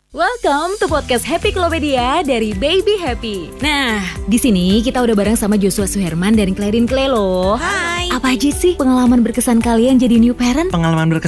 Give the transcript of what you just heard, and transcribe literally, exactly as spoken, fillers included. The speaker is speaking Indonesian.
Welcome to podcast Happy Klopedia dari Baby Happy. Nah, di sini kita udah bareng sama Joshua Suherman dan Clarin Clay loh. Hai. Apa aja sih pengalaman berkesan kalian jadi new parent? Pengalaman berkesan